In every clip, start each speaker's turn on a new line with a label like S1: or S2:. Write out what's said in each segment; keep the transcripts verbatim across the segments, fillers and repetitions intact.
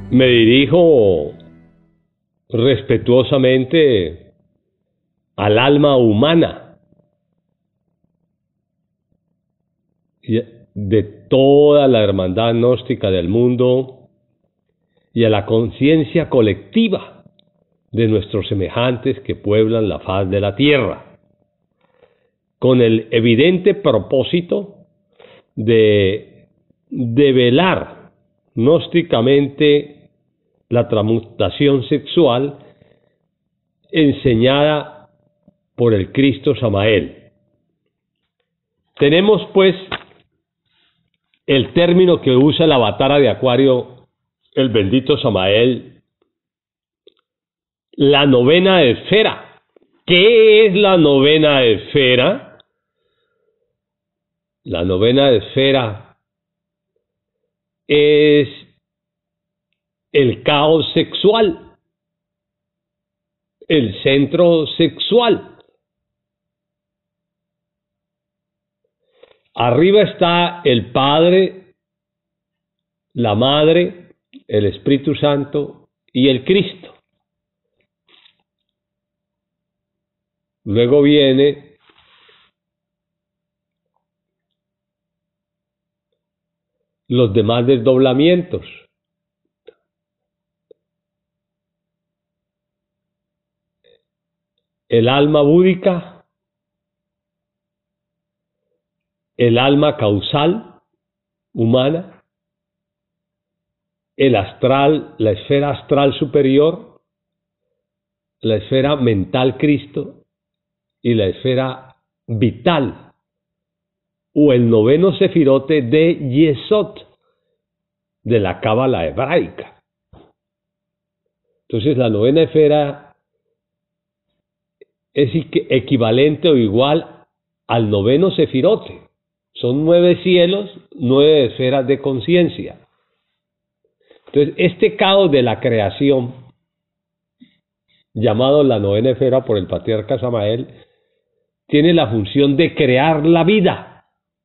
S1: Me dirijo respetuosamente al alma humana de toda la hermandad gnóstica del mundo y a la conciencia colectiva de nuestros semejantes que pueblan la faz de la tierra, con el evidente propósito de develar gnósticamente la transmutación sexual enseñada por el Cristo Samael. Tenemos pues el término que usa la Avatara de Acuario, el bendito Samael, la novena esfera. ¿Qué es la novena esfera? La novena esfera es el caos sexual, el centro sexual. Arriba está el Padre, la Madre, el Espíritu Santo y el Cristo. Luego viene los demás desdoblamientos. El alma búdica, el alma causal humana, el astral, la esfera astral superior, la esfera mental Cristo y la esfera vital o el noveno sefirote de Yesod de la cábala hebraica. Entonces la novena esfera es equivalente o igual al noveno sefirote. Son nueve cielos, nueve esferas de conciencia. Entonces, este caos de la creación, llamado la novena esfera por el patriarca Samael, tiene la función de crear la vida.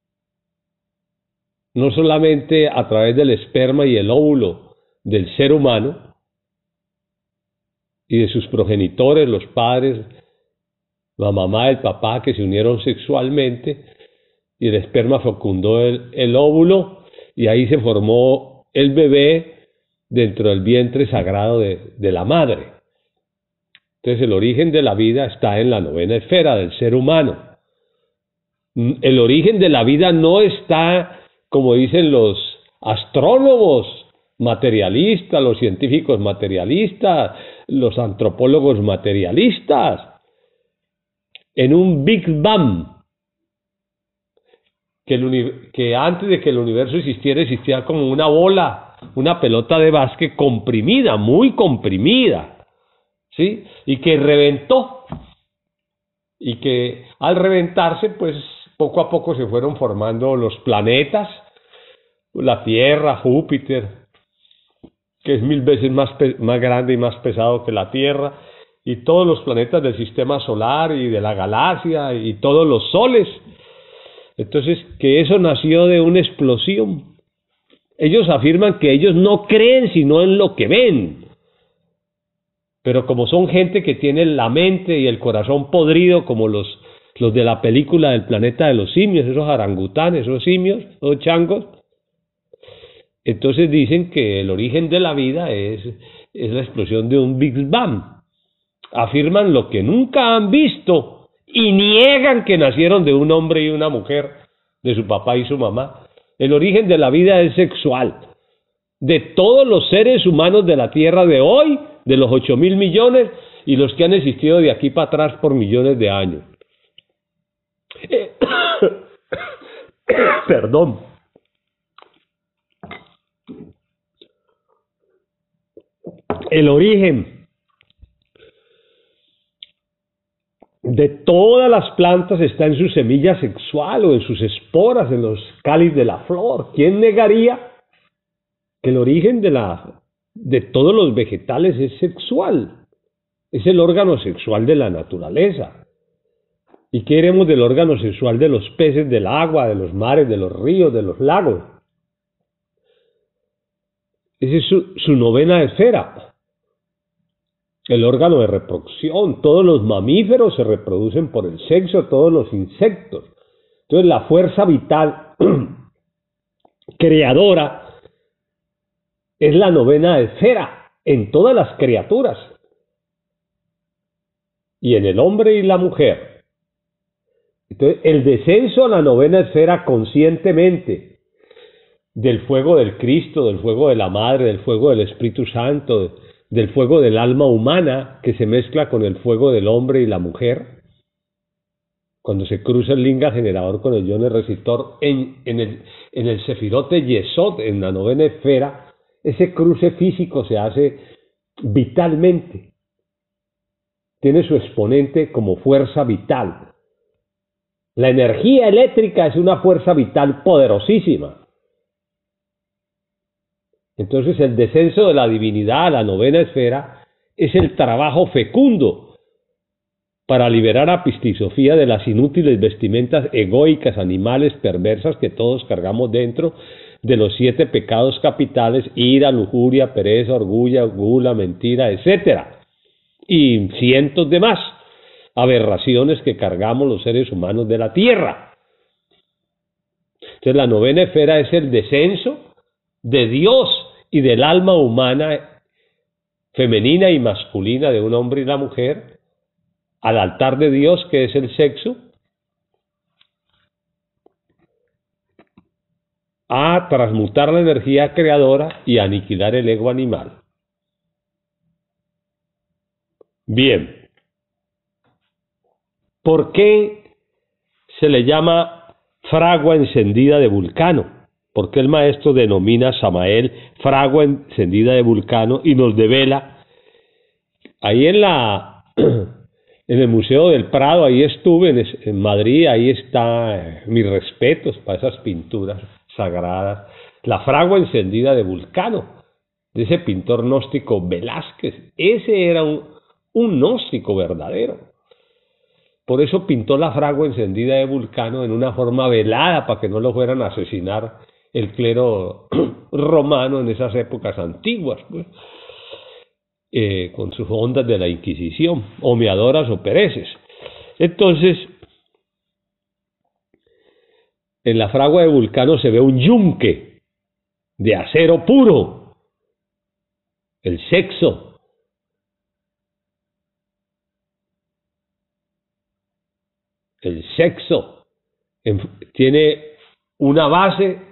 S1: No solamente a través del esperma y el óvulo del ser humano y de sus progenitores, los padres, la mamá y el papá que se unieron sexualmente y el esperma fecundó el, el óvulo y ahí se formó el bebé dentro del vientre sagrado de, de la madre. Entonces el origen de la vida está en la novena esfera del ser humano. El origen de la vida no está, como dicen los astrónomos materialistas, los científicos materialistas, los antropólogos materialistas, en un Big Bang, que, el que antes de que el universo existiera, existía como una bola, una pelota de básquet comprimida, muy comprimida, ¿sí? Y que reventó, y que al reventarse, pues poco a poco se fueron formando los planetas, la Tierra, Júpiter, que es mil veces más, más grande y más pesado que la Tierra, y todos los planetas del sistema solar y de la galaxia y todos los soles. Entonces, que eso nació de una explosión. Ellos afirman que ellos no creen sino en lo que ven. Pero como son gente que tiene la mente y el corazón podrido, como los, los de la película del planeta de los simios, esos orangutanes, esos simios, esos changos, entonces dicen que el origen de la vida es, es la explosión de un Big Bang. Afirman lo que nunca han visto y niegan que nacieron de un hombre y una mujer, de su papá y su mamá. El origen de la vida es sexual. De todos los seres humanos de la tierra de hoy, de los ocho mil millones y los que han existido de aquí para atrás por millones de años. Eh, Perdón. El origen de todas las plantas está en su semilla sexual o en sus esporas, en los cáliz de la flor. ¿Quién negaría que el origen de, la, de todos los vegetales es sexual? Es el órgano sexual de la naturaleza. ¿Y qué queremos del órgano sexual de los peces del agua, de los mares, de los ríos, de los lagos? Esa es su, su novena esfera, el órgano de reproducción. Todos los mamíferos se reproducen por el sexo, todos los insectos. Entonces la fuerza vital creadora es la novena esfera en todas las criaturas y en el hombre y la mujer. Entonces el descenso a la novena esfera conscientemente del fuego del Cristo, del fuego de la Madre, del fuego del Espíritu Santo, del fuego del alma humana que se mezcla con el fuego del hombre y la mujer, cuando se cruza el linga generador con el yoni receptor en, en el, en el sefirote Yesod, en la novena esfera, ese cruce físico se hace vitalmente. Tiene su exponente como fuerza vital. La energía eléctrica es una fuerza vital poderosísima. Entonces el descenso de la divinidad a la novena esfera es el trabajo fecundo para liberar a Pistisofía de las inútiles vestimentas egoicas, animales, perversas que todos cargamos dentro de los siete pecados capitales: ira, lujuria, pereza, orgullo, gula, mentira, etcétera. Y cientos de más aberraciones que cargamos los seres humanos de la tierra. Entonces la novena esfera es el descenso de Dios y del alma humana femenina y masculina de un hombre y la mujer al altar de Dios, que es el sexo, a transmutar la energía creadora y aniquilar el ego animal. Bien, ¿por qué se le llama fragua encendida de Vulcano? ¿Por qué el maestro denomina a Samael fragua encendida de Vulcano y nos devela? Ahí en la en el Museo del Prado, ahí estuve en, en Madrid, ahí está, eh, mis respetos para esas pinturas sagradas. La fragua encendida de Vulcano, de ese pintor gnóstico Velázquez. Ese era un, un gnóstico verdadero. Por eso pintó la fragua encendida de Vulcano en una forma velada, para que no lo fueran a asesinar el clero romano en esas épocas antiguas, pues, eh, con sus ondas de la Inquisición, homeadoras o pereces. Entonces, en la fragua de Vulcano se ve un yunque de acero puro, el sexo. El sexo tiene una base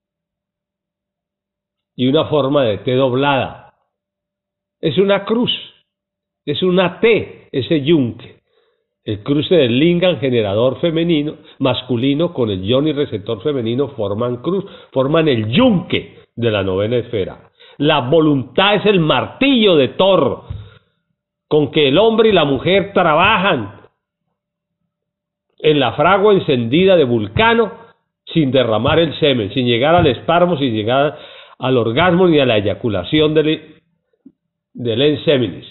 S1: y una forma de T doblada. Es una cruz, es una T, ese yunque. El cruce del lingam generador femenino, masculino, con el yoni receptor femenino forman cruz, forman el yunque de la novena esfera. La voluntad es el martillo de Thor, con que el hombre y la mujer trabajan en la fragua encendida de Vulcano sin derramar el semen, sin llegar al espasmo, sin llegar al orgasmo ni a la eyaculación del, del enseminis.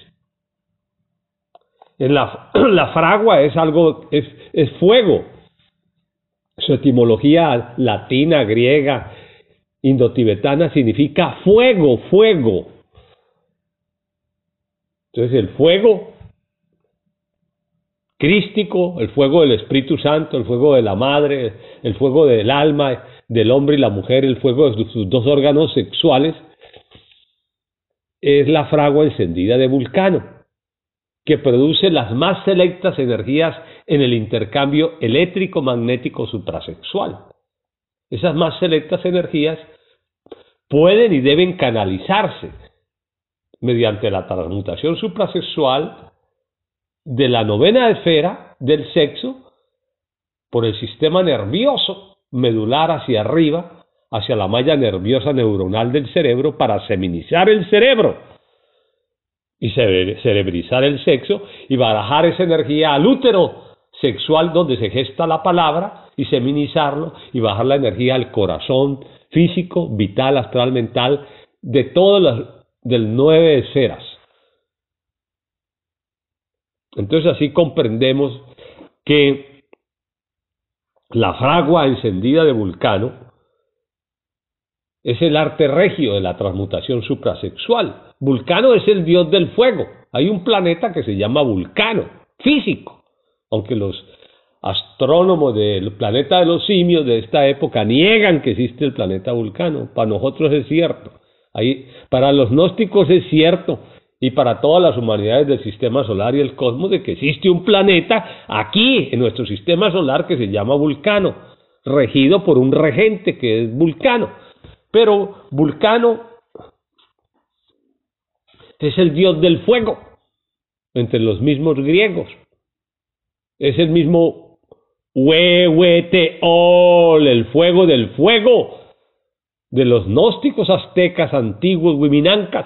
S1: En la, la fragua es algo, es, es fuego. Su etimología latina, griega, indotibetana significa fuego, fuego. Entonces el fuego crístico, el fuego del Espíritu Santo, el fuego de la Madre, el fuego del alma, del hombre y la mujer, el fuego de sus dos órganos sexuales, es la fragua encendida de Vulcano, que produce las más selectas energías en el intercambio eléctrico-magnético suprasexual. Esas más selectas energías pueden y deben canalizarse mediante la transmutación suprasexual de la novena esfera del sexo por el sistema nervioso medular hacia arriba, hacia la malla nerviosa neuronal del cerebro, para seminizar el cerebro y cerebrizar el sexo y barajar esa energía al útero sexual donde se gesta la palabra y seminizarlo y bajar la energía al corazón físico, vital, astral, mental, de todas las del nueve esferas. Entonces así comprendemos que la fragua encendida de Vulcano Es el arte regio de la transmutación suprasexual. Vulcano es el dios del fuego. Hay un planeta que se llama Vulcano, físico, aunque los astrónomos del planeta de los simios de esta época niegan que existe el planeta Vulcano. Para nosotros es cierto. Ahí, para los gnósticos es cierto, y para todas las humanidades del sistema solar y el cosmos, de que existe un planeta aquí en nuestro sistema solar que se llama Vulcano, regido por un regente que es Vulcano. Pero Vulcano es el dios del fuego entre los mismos griegos. Es el mismo Huehueteotl, el fuego del fuego de los gnósticos aztecas antiguos huiminancas.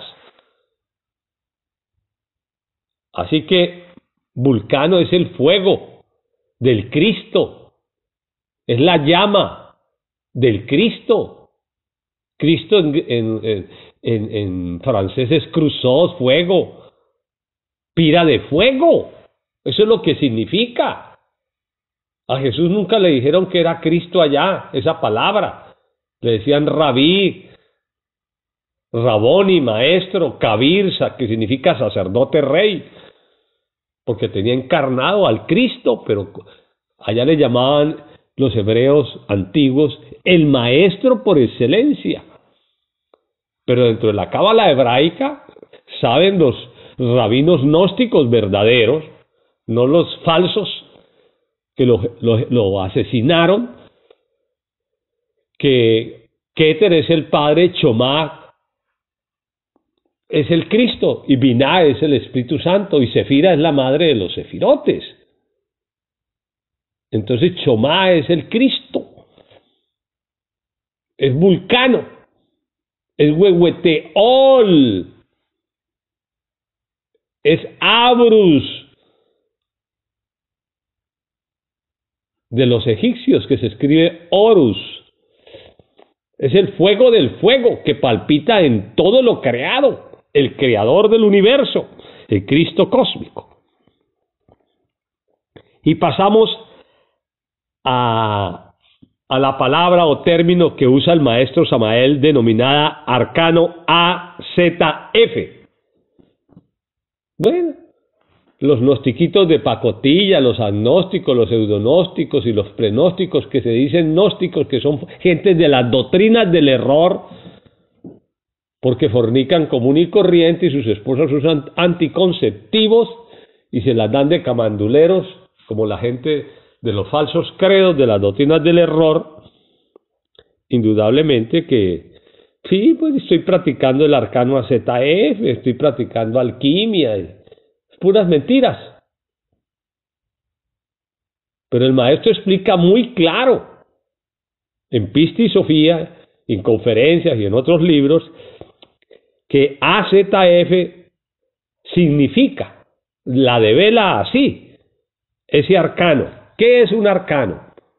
S1: Así que Vulcano es el fuego del Cristo, es la llama del Cristo. Cristo en, en, en, en francés es cruzós, fuego, pira de fuego. Eso es lo que significa. A Jesús nunca le dijeron que era Cristo allá, esa palabra. Le decían rabí, raboni, maestro, kabirsa, que significa sacerdote rey, porque tenía encarnado al Cristo, pero allá le llamaban los hebreos antiguos el maestro por excelencia. Pero dentro de la cábala hebraica saben los rabinos gnósticos verdaderos, no los falsos que lo, lo, lo asesinaron, que Keter es el padre, Chomá es el Cristo, y Binah es el Espíritu Santo, y Sefira es la madre de los sefirotes. Entonces Chomá es el Cristo, es Vulcano, es Huehueteotl, es Abrus de los egipcios, que se escribe Horus. Es el fuego del fuego que palpita en todo lo creado, el creador del universo, el Cristo cósmico. Y pasamos a, a la palabra o término que usa el maestro Samael, denominada arcano A Z F. Bueno, los gnostiquitos de pacotilla, los agnósticos, los pseudognósticos y los prenósticos que se dicen gnósticos, que son gente de las doctrinas del error, porque fornican común y corriente y sus esposas usan anticonceptivos y se las dan de camanduleros, como la gente de los falsos credos de las doctrinas del error. Indudablemente que sí, pues estoy practicando el arcano A Z F, estoy practicando alquimia, y puras mentiras. Pero el maestro explica muy claro en Pista y Sofía, en conferencias y en otros libros, que A Z F significa, la devela así, ese arcano. ¿Qué es un arcano?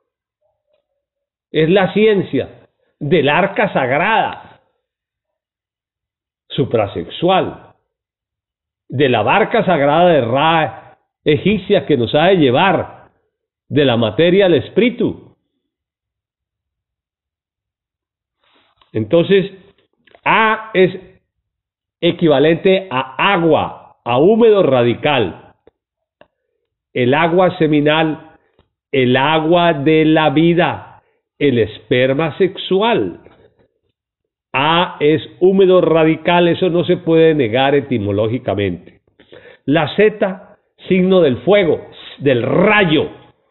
S1: Es la ciencia del arca sagrada, suprasexual, de la barca sagrada de Ra egipcia que nos ha de llevar de la materia al espíritu. Entonces, A es equivalente a agua, a húmedo radical, el agua seminal, el agua de la vida, el esperma sexual. A es húmedo radical, eso no se puede negar etimológicamente. La Z, signo del fuego, del rayo,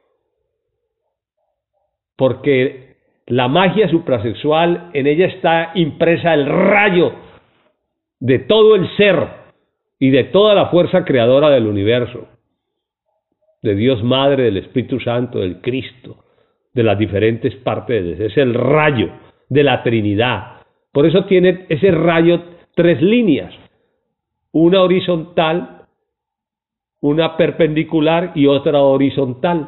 S1: porque la magia suprasexual, en ella está impresa el rayo de todo el ser y de toda la fuerza creadora del universo, de Dios Madre, del Espíritu Santo, del Cristo, de las diferentes partes. Es el rayo de la Trinidad. Por eso tiene ese rayo tres líneas, una horizontal, una perpendicular y otra horizontal.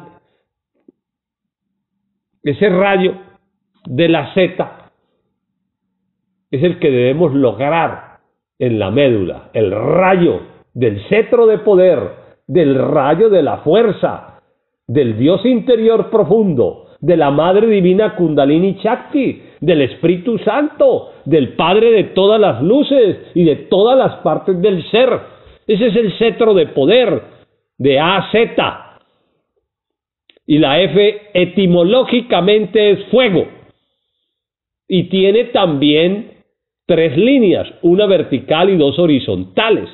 S1: Ese rayo de la Z es el que debemos lograr en la médula, el rayo del cetro de poder, del rayo de la fuerza, del Dios interior profundo, de la Madre Divina Kundalini Shakti, del Espíritu Santo, del Padre de todas las luces y de todas las partes del ser. Ese es el cetro de poder de A Z. Y la F etimológicamente es fuego. Y tiene también tres líneas, una vertical y dos horizontales.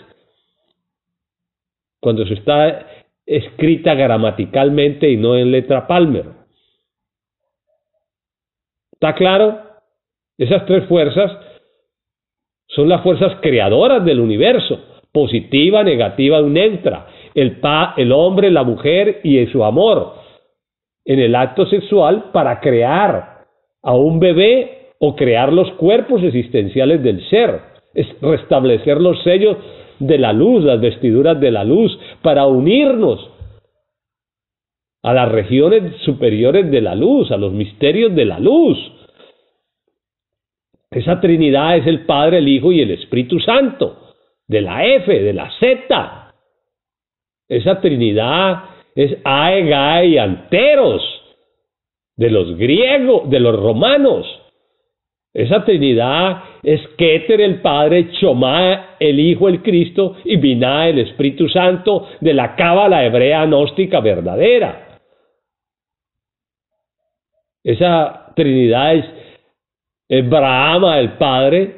S1: Cuando se está escrita gramaticalmente y no en letra Palmer. ¿Está claro? Esas tres fuerzas son las fuerzas creadoras del universo, positiva, negativa y neutra, el, pa, el hombre, la mujer y su amor en el acto sexual para crear a un bebé o crear los cuerpos existenciales del ser, es restablecer los sellos de la luz, las vestiduras de la luz, para unirnos a las regiones superiores de la luz, a los misterios de la luz. Esa Trinidad es el Padre, el Hijo y el Espíritu Santo, de la F, de la Z. Esa Trinidad es Ae, Gae y Anteros, de los griegos, de los romanos. Esa Trinidad es Keter, el Padre, Chomá, el Hijo, el Cristo, y Biná, el Espíritu Santo, de la Cábala hebrea gnóstica verdadera. Esa Trinidad es, es Brahma, el Padre,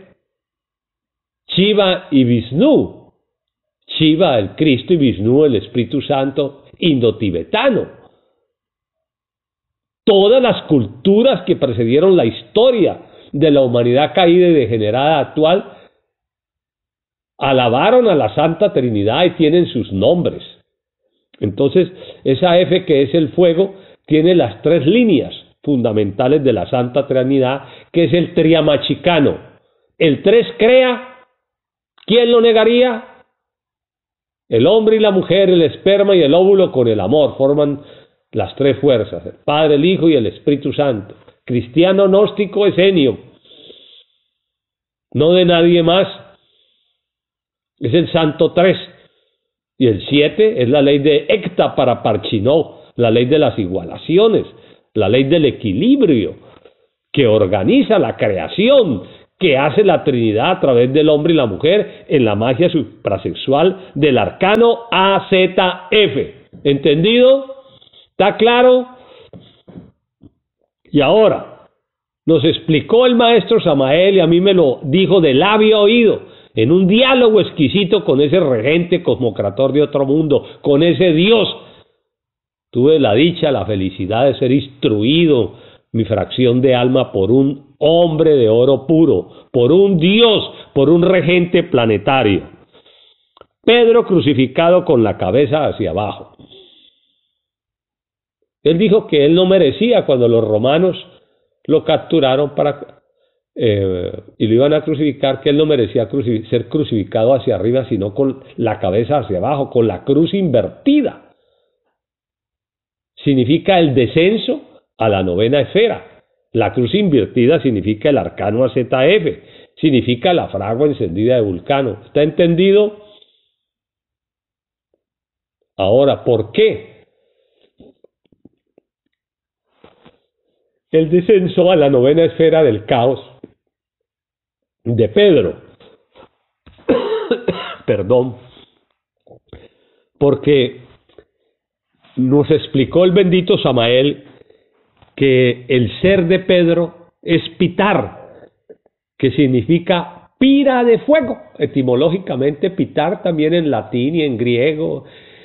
S1: Shiva y Vishnu. Shiva, el Cristo, y Vishnu, el Espíritu Santo, indotibetano. Todas las culturas que precedieron la historia de la humanidad caída y degenerada actual alabaron a la Santa Trinidad y tienen sus nombres. Entonces, esa F, que es el fuego, tiene las tres líneas fundamentales de la Santa Trinidad, que es el triamachicano. El tres crea, ¿quién lo negaría? El hombre y la mujer, el esperma y el óvulo con el amor, forman las tres fuerzas, el Padre, el Hijo y el Espíritu Santo. Cristiano gnóstico es Enio, no de nadie más, es el Santo tres, y el siete es la ley de Hecta para Parchinó, la ley de las igualaciones, la ley del equilibrio, que organiza la creación, que hace la Trinidad a través del hombre y la mujer en la magia suprasexual del arcano A Z F. ¿Entendido? ¿Está claro? Y ahora, nos explicó el maestro Samael, y a mí me lo dijo de labio a oído, en un diálogo exquisito con ese regente cosmocrator de otro mundo, con ese Dios. Tuve la dicha, la felicidad de ser instruido, mi fracción de alma, por un hombre de oro puro, por un Dios, por un regente planetario. Pedro crucificado con la cabeza hacia abajo. Él dijo que él no merecía cuando los romanos lo capturaron para, eh, y lo iban a crucificar, que él no merecía crucif- ser crucificado hacia arriba, sino con la cabeza hacia abajo, con la cruz invertida. Significa el descenso a la novena esfera. La cruz invertida significa el arcano A Z F, significa la fragua encendida de Vulcano. ¿Está entendido? Ahora, ¿por qué el descenso a la novena esfera del caos de Pedro? Perdón. Porque nos explicó el bendito Samael que el ser de Pedro es pitar, que significa pira de fuego. Etimológicamente, pitar también en latín y en griego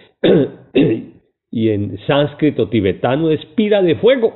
S1: y en sánscrito tibetano es pira de fuego.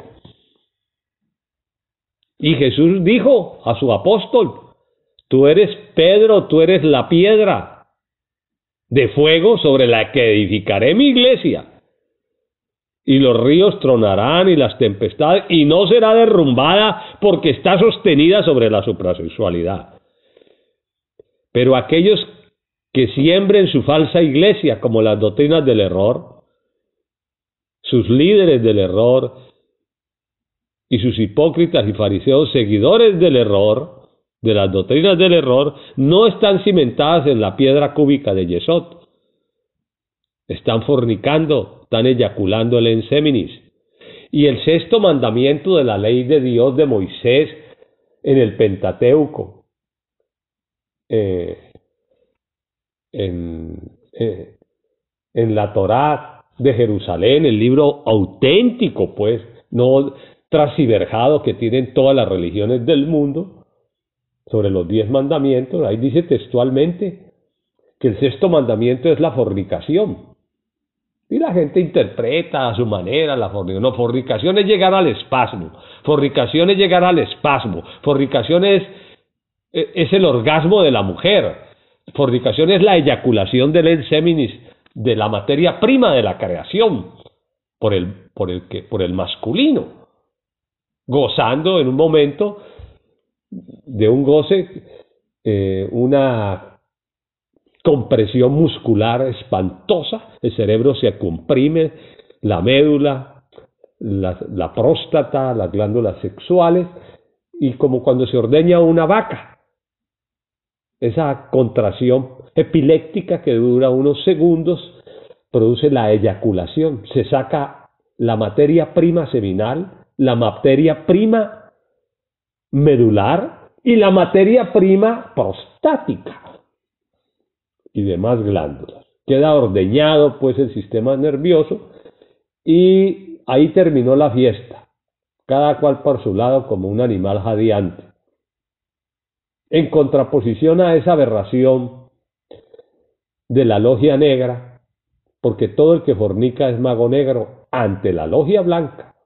S1: Y Jesús dijo a su apóstol: tú eres Pedro, tú eres la piedra de fuego sobre la que edificaré mi iglesia. Y los ríos tronarán y las tempestades, y no será derrumbada porque está sostenida sobre la suprasexualidad. Pero aquellos que siembren su falsa iglesia, como las doctrinas del error, sus líderes del error y sus hipócritas y fariseos seguidores del error, de las doctrinas del error, no están cimentadas en la piedra cúbica de Yesod. Están fornicando, están eyaculando el enseminis. Y el sexto mandamiento de la ley de Dios de Moisés en el Pentateuco, eh, en, eh, en la Torá de Jerusalén, el libro auténtico, pues, no transgiversado que tienen todas las religiones del mundo, sobre los diez mandamientos, ahí dice textualmente que el sexto mandamiento es la fornicación. Y la gente interpreta a su manera la fornicación. No, fornicación es llegar al espasmo. Fornicación es llegar al espasmo. Fornicación es, es el orgasmo de la mujer. Fornicación es la eyaculación del enseminis, de la materia prima de la creación, por el, por el, que, por el masculino, gozando en un momento de un goce, eh, una compresión muscular espantosa, el cerebro se comprime, la médula, la, la próstata, las glándulas sexuales, y como cuando se ordeña una vaca, esa contracción epiléptica que dura unos segundos produce la eyaculación, se saca la materia prima seminal, la materia prima medular y la materia prima prostática y demás glándulas. Queda ordeñado pues el sistema nervioso y ahí terminó la fiesta, cada cual por su lado como un animal jadeante. En contraposición a esa aberración de la logia negra, porque todo el que fornica es mago negro ante la logia blanca.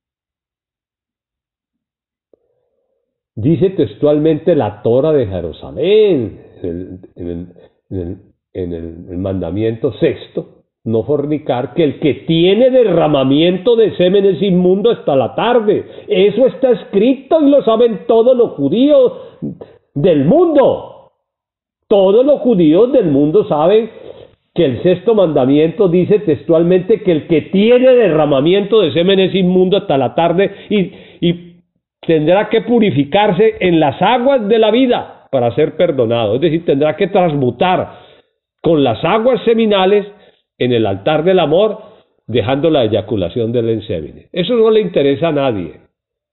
S1: Dice textualmente la Torá de Jerusalén, en el, en el, en el, en el, el mandamiento sexto, no fornicar, que el que tiene derramamiento de semen es inmundo hasta la tarde. Eso está escrito y lo saben todos los judíos del mundo. Todos los judíos del mundo saben que el sexto mandamiento dice textualmente que el que tiene derramamiento de semen es inmundo hasta la tarde y, y tendrá que purificarse en las aguas de la vida para ser perdonado. Es decir, tendrá que transmutar con las aguas seminales en el altar del amor, dejando la eyaculación del ensémine. Eso no le interesa a nadie.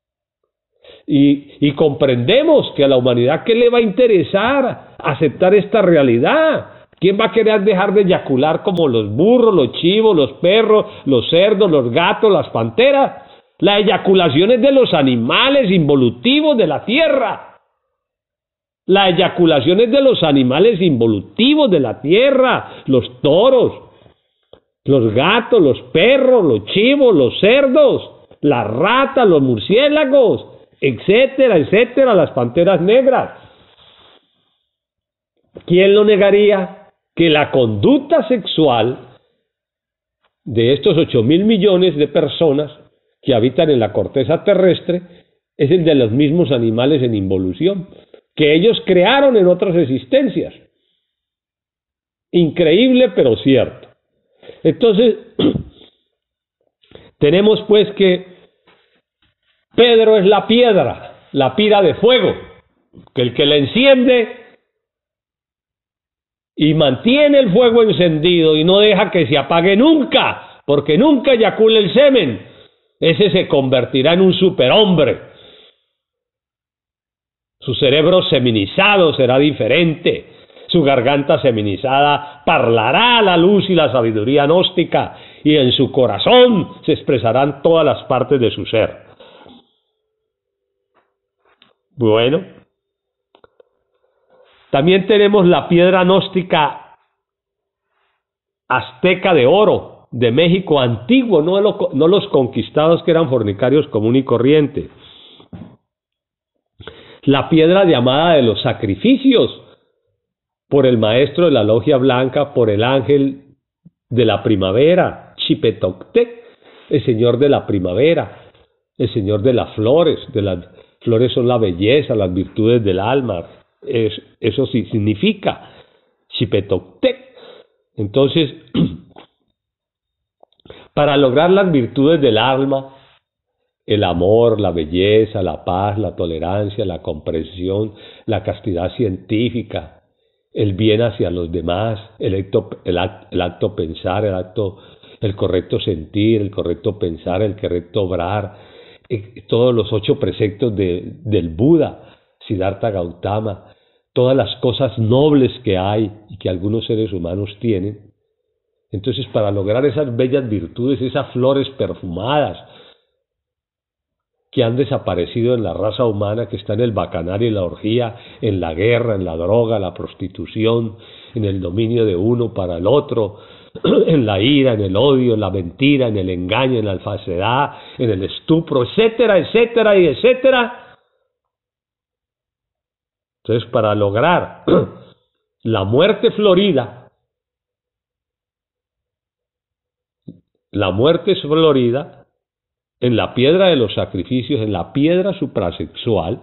S1: Y, y comprendemos que a la humanidad, ¿qué le va a interesar aceptar esta realidad? ¿Quién va a querer dejar de eyacular como los burros, los chivos, los perros, los cerdos, los gatos, las panteras? La eyaculación es de los animales involutivos de la tierra. La eyaculación es de los animales involutivos de la tierra, los toros, los gatos, los perros, los chivos, los cerdos, las ratas, los murciélagos, etcétera, etcétera, las panteras negras. ¿Quién lo negaría? Que la conducta sexual de estos ocho mil millones de personas que habitan en la corteza terrestre es el de los mismos animales en involución, que ellos crearon en otras existencias. Increíble, pero cierto. Entonces, tenemos pues que Pedro es la piedra, la pira de fuego, que el que la enciende y mantiene el fuego encendido y no deja que se apague nunca, porque nunca eyacula el semen, ese se convertirá en un superhombre. Su cerebro seminizado será diferente, su garganta seminizada parlará la luz y la sabiduría gnóstica, y en su corazón se expresarán todas las partes de su ser. Bueno, también tenemos la piedra gnóstica azteca de oro, de México antiguo, no, lo, no los conquistados que eran fornicarios común y corriente. La piedra llamada de los sacrificios, por el maestro de la logia blanca, por el ángel de la primavera, Xipetoctec, el señor de la primavera, el señor de las flores, de las flores son la belleza, las virtudes del alma, es, eso sí significa Xipetoctec. Entonces, para lograr las virtudes del alma, el amor, la belleza, la paz, la tolerancia, la comprensión, la castidad científica, el bien hacia los demás, el acto, el acto, el acto pensar, el acto el correcto sentir, el correcto pensar, el correcto obrar, eh, todos los ocho preceptos de, del Buda, Siddhartha Gautama, todas las cosas nobles que hay y que algunos seres humanos tienen. Entonces, para lograr esas bellas virtudes, esas flores perfumadas que han desaparecido en la raza humana, que está en el bacanal y la orgía, en la guerra, en la droga, la prostitución, en el dominio de uno para el otro, en la ira, en el odio, en la mentira, en el engaño, en la falsedad, en el estupro, etcétera, etcétera y etcétera. Entonces, para lograr la muerte florida, la muerte florida, en la piedra de los sacrificios, en la piedra suprasexual,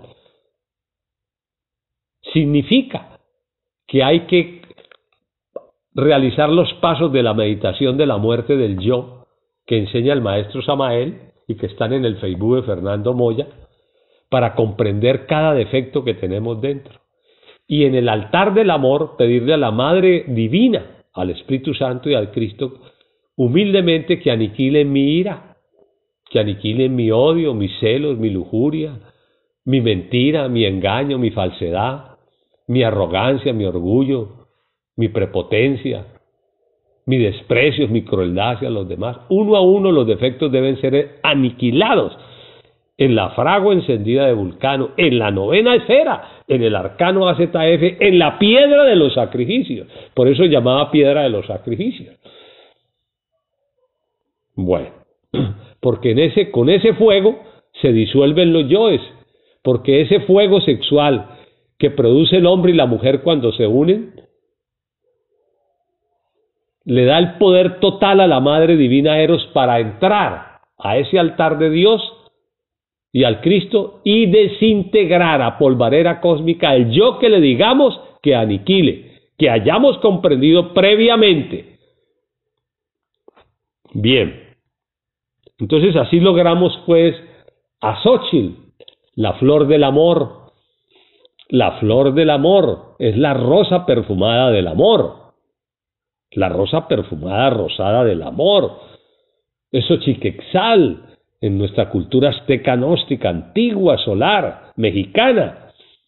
S1: significa que hay que realizar los pasos de la meditación de la muerte del yo, que enseña el maestro Samael y que están en el Facebook de Fernando Moya, para comprender cada defecto que tenemos dentro. Y en el altar del amor, pedirle a la Madre Divina, al Espíritu Santo y al Cristo, humildemente que aniquilen mi ira, que aniquilen mi odio, mis celos, mi lujuria, mi mentira, mi engaño, mi falsedad, mi arrogancia, mi orgullo, mi prepotencia, mi desprecio, mi crueldad hacia los demás. Uno a uno los defectos deben ser aniquilados en la fragua encendida de Vulcano, en la novena esfera, en el arcano A Z F, en la piedra de los sacrificios. Por eso se llamaba piedra de los sacrificios. Bueno, porque en ese, con ese fuego se disuelven los yoes, porque ese fuego sexual que produce el hombre y la mujer cuando se unen, le da el poder total a la Madre Divina Eros para entrar a ese altar de Dios y al Cristo y desintegrar a polvareda cósmica el yo que le digamos que aniquile, que hayamos comprendido previamente. Bien. Entonces así logramos pues a Xóchitl, la flor del amor. La flor del amor es la rosa perfumada del amor. La rosa perfumada rosada del amor. Es Xochiquetzal en nuestra cultura azteca gnóstica, antigua, solar, mexicana.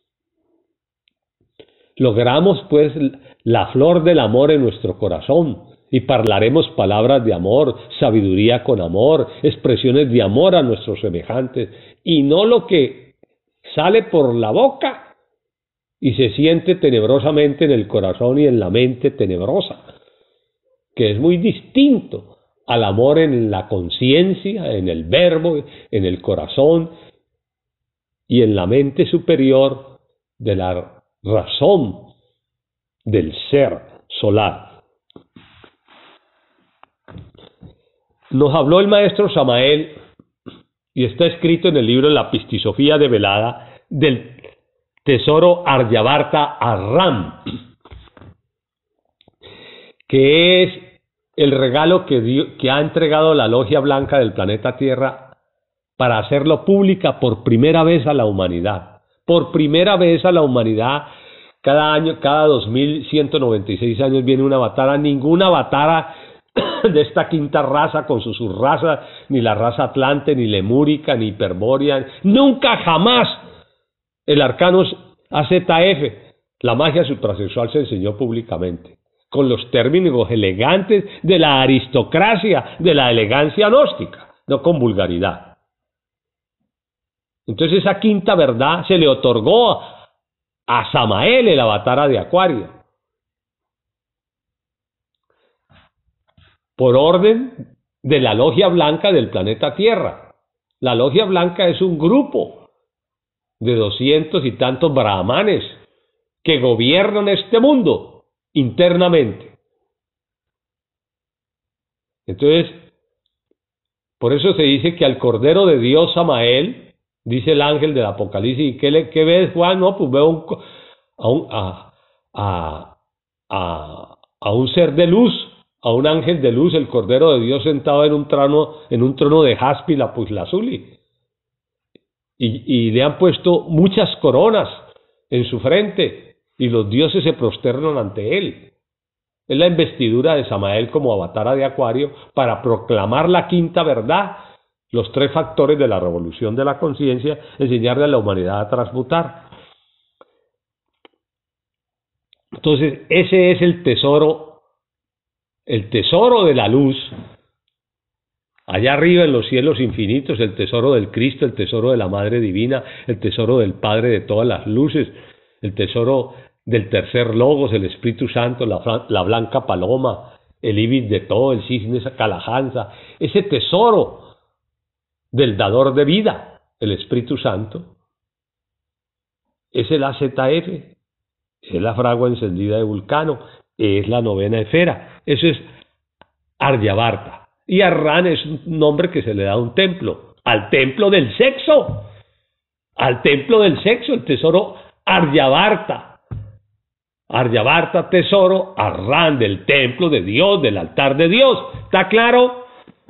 S1: Logramos pues la flor del amor en nuestro corazón. Y hablaremos palabras de amor, sabiduría con amor, expresiones de amor a nuestros semejantes, y no lo que sale por la boca y se siente tenebrosamente en el corazón y en la mente tenebrosa, que es muy distinto al amor en la conciencia, en el verbo, en el corazón y en la mente superior de la razón del ser solar. Nos habló el maestro Samael, y está escrito en el libro La Pistisofía Develada, del tesoro Aryavarta Arram, que es el regalo que, dio, que ha entregado la Logia Blanca del planeta Tierra para hacerlo pública por primera vez a la humanidad. Por primera vez a la humanidad, cada año, cada dos mil ciento noventa y seis años viene una avatara, ninguna avatara de esta quinta raza con sus subrazas, ni la raza atlante, ni lemúrica, ni hiperbórea, nunca jamás el arcano A Z F, la magia suprasexual, se enseñó públicamente, con los términos elegantes de la aristocracia, de la elegancia gnóstica, no con vulgaridad. Entonces esa quinta verdad se le otorgó a Samael, el avatara de Acuario, por orden de la Logia Blanca del planeta Tierra. La Logia Blanca es un grupo de doscientos y tantos brahmanes que gobiernan este mundo internamente. Entonces, por eso se dice que al Cordero de Dios Samael, dice el ángel del Apocalipsis, ¿y qué, le, qué ves, Juan? No, pues veo un, a, un, a, a, a, a un ser de luz, a un ángel de luz, el Cordero de Dios sentado en un trono, en un trono de jaspe y lapislázuli. Y, y le han puesto muchas coronas en su frente, y los dioses se prosternan ante él. Es la investidura de Samael como avatara de Acuario para proclamar la quinta verdad, los tres factores de la revolución de la conciencia, enseñarle a la humanidad a transmutar. Entonces, ese es el tesoro, el tesoro de la luz. Allá arriba en los cielos infinitos, el tesoro del Cristo, el tesoro de la Madre Divina, el tesoro del Padre de todas las luces, el tesoro del tercer Logos, el Espíritu Santo, la, la blanca paloma, el ibis de todo, el cisne calajanza, ese tesoro del dador de vida, el Espíritu Santo, es el A Z F, es la fragua encendida de Vulcano, es la novena esfera, eso es Aryabharta. Y Arran es un nombre que se le da a un templo, al templo del sexo, al templo del sexo, el tesoro Aryabharta. Aryabharta, tesoro, Arran, del templo de Dios, del altar de Dios. ¿Está claro?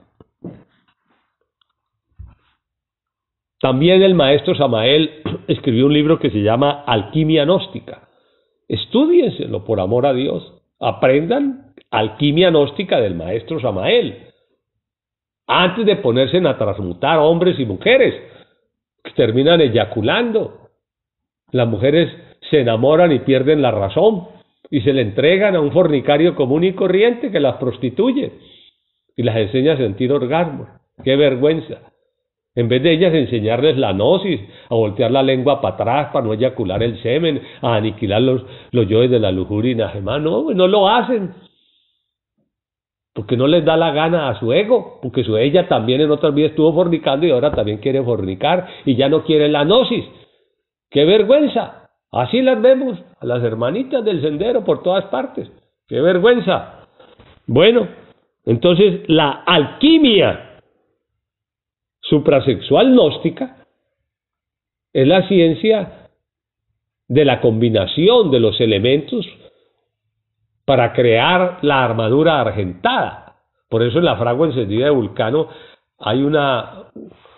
S1: También el maestro Samael escribió un libro que se llama Alquimia Gnóstica. Estúdienselo por amor a Dios. Aprendan alquimia gnóstica del maestro Samael. Antes de ponerse a transmutar hombres y mujeres que terminan eyaculando. Las mujeres se enamoran y pierden la razón y se le entregan a un fornicario común y corriente que las prostituye y las enseña a sentir orgasmos. ¡Qué vergüenza! En vez de ellas enseñarles la gnosis, a voltear la lengua para atrás para no eyacular el semen, a aniquilar los, los yoes de la lujuria y najemá, no, no lo hacen. Porque no les da la gana a su ego, porque su ella también en otras vidas estuvo fornicando y ahora también quiere fornicar y ya no quiere la gnosis. ¡Qué vergüenza! Así las vemos, a las hermanitas del sendero por todas partes. ¡Qué vergüenza! Bueno, entonces la alquimia suprasexual gnóstica es la ciencia de la combinación de los elementos para crear la armadura argentada. Por eso en la fragua encendida de Vulcano hay una,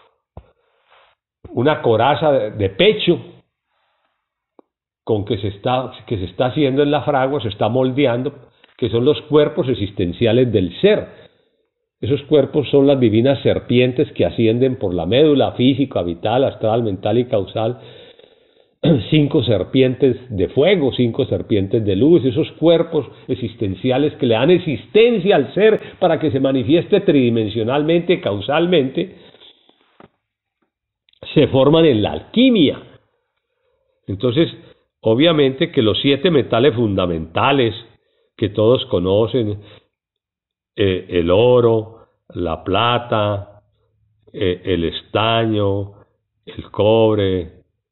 S1: una coraza de, de pecho con que se, está, que se está haciendo en la fragua, se está moldeando, que son los cuerpos existenciales del ser. Esos cuerpos son las divinas serpientes que ascienden por la médula física, vital, astral, mental y causal. Cinco serpientes de fuego, cinco serpientes de luz, esos cuerpos existenciales que le dan existencia al ser para que se manifieste tridimensionalmente, causalmente, se forman en la alquimia. Entonces, obviamente que los siete metales fundamentales que todos conocen, eh, el oro, la plata, eh, el estaño, el cobre,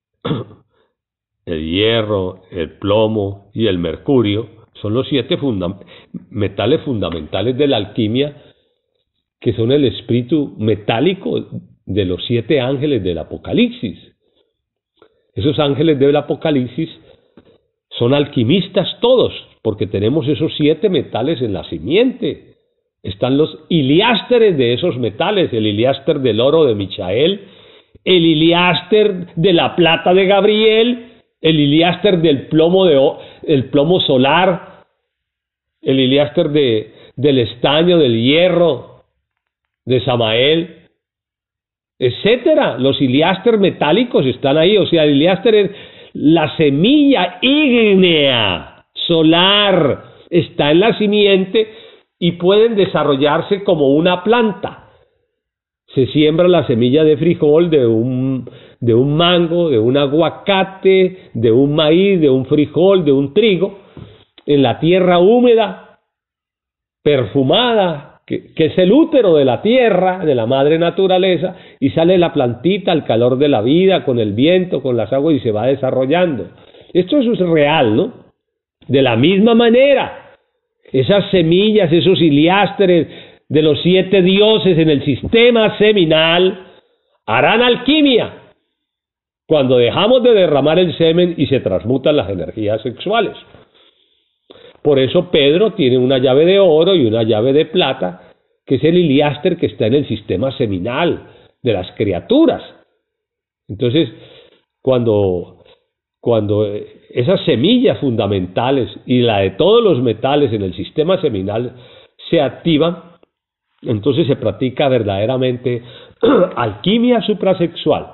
S1: el hierro, el plomo y el mercurio, son los siete funda- metales fundamentales de la alquimia, que son el espíritu metálico de los siete ángeles del Apocalipsis. Esos ángeles del Apocalipsis son alquimistas todos, porque tenemos esos siete metales en la simiente. Están los iliásteres de esos metales, el iliáster del oro de Michael, el iliáster de la plata de Gabriel, el iliáster del plomo, de, el plomo solar, el iliáster de, del estaño, del hierro, de Samael, etcétera. Los iliáster metálicos están ahí, o sea, el iliáster es la semilla ígnea solar, está en la simiente y pueden desarrollarse como una planta. Se siembra la semilla de frijol, de un, de un mango, de un aguacate, de un maíz, de un frijol, de un trigo, en la tierra húmeda, perfumada, que, que es el útero de la tierra, de la madre naturaleza, y sale la plantita al calor de la vida, con el viento, con las aguas, y se va desarrollando. Esto es real, ¿no? De la misma manera, esas semillas, esos iliásteres de los siete dioses en el sistema seminal harán alquimia cuando dejamos de derramar el semen y se transmutan las energías sexuales. Por eso Pedro tiene una llave de oro y una llave de plata, que es el iliáster que está en el sistema seminal de las criaturas. Entonces, cuando, cuando esas semillas fundamentales y la de todos los metales en el sistema seminal se activan, entonces se practica verdaderamente alquimia suprasexual.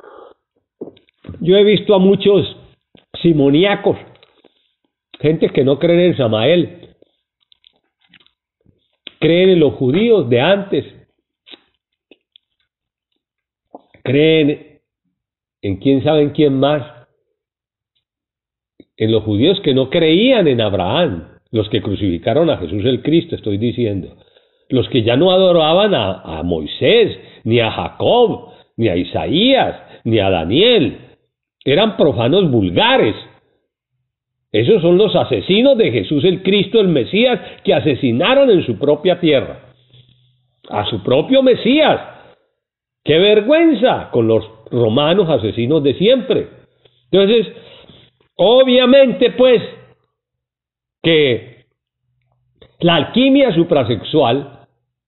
S1: Yo he visto a muchos simoníacos, gente que no creen en Samael, creen en los judíos de antes, creen en quién sabe en quién más, en los judíos que no creían en Abraham, los que crucificaron a Jesús el Cristo, estoy diciendo, los que ya no adoraban a, a Moisés, ni a Jacob, ni a Isaías, ni a Daniel, eran profanos vulgares. Esos son los asesinos de Jesús el Cristo, el Mesías, que asesinaron en su propia tierra a su propio Mesías. ¡Qué vergüenza con los romanos asesinos de siempre! Entonces, obviamente, pues, que la alquimia suprasexual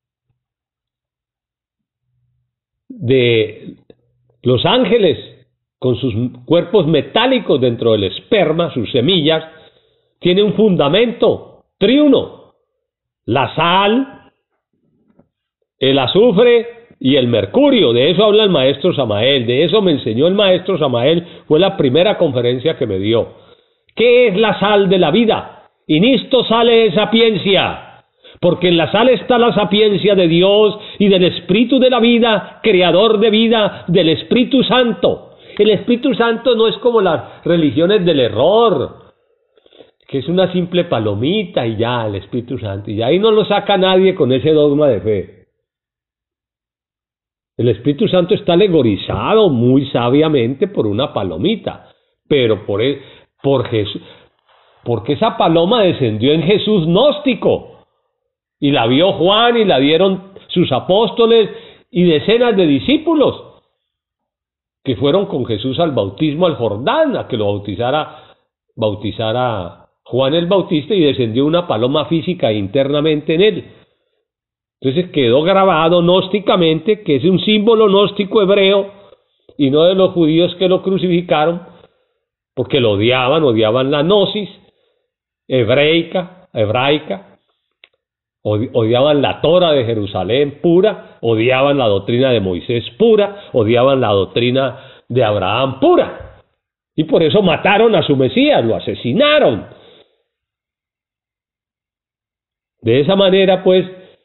S1: de los ángeles con sus cuerpos metálicos dentro del esperma, sus semillas, tiene un fundamento triuno: la sal, el azufre y el mercurio. De eso habla el maestro Samael, de eso me enseñó el maestro Samael, fue la primera conferencia que me dio. ¿Qué es la sal de la vida? In isto sale sapiencia, porque en la sal está la sapiencia de Dios y del Espíritu de la vida, creador de vida, del Espíritu Santo. El Espíritu Santo no es como las religiones del error, que es una simple palomita y ya, el Espíritu Santo, y ahí no lo saca nadie con ese dogma de fe. El Espíritu Santo está alegorizado muy sabiamente por una palomita, pero por, el, por Jesús, porque esa paloma descendió en Jesús gnóstico, y la vio Juan y la vieron sus apóstoles y decenas de discípulos que fueron con Jesús al bautismo al Jordán, a que lo bautizara, bautizara Juan el Bautista, y descendió una paloma física internamente en él. Entonces quedó grabado gnósticamente, que es un símbolo gnóstico hebreo, y no de los judíos que lo crucificaron, porque lo odiaban, odiaban la gnosis hebreica, hebraica, odiaban la Torah de Jerusalén pura, odiaban la doctrina de Moisés pura, odiaban la doctrina de Abraham pura, y por eso mataron a su Mesías, lo asesinaron. De esa manera, pues,